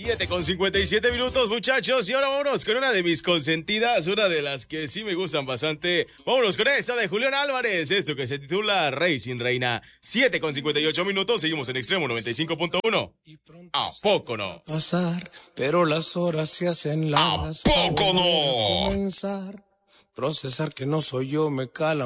7:57 muchachos, y ahora vámonos con una de mis consentidas, una de las que sí me gustan bastante. Vámonos con esta de Julián Álvarez, esto que se titula Rey sin Reina. 7:58, seguimos en Extremo 95.1. ¿A poco no? Pasar, pero las horas se hacen largas. ¿A poco no? Comenzar, procesar que no soy yo me cala.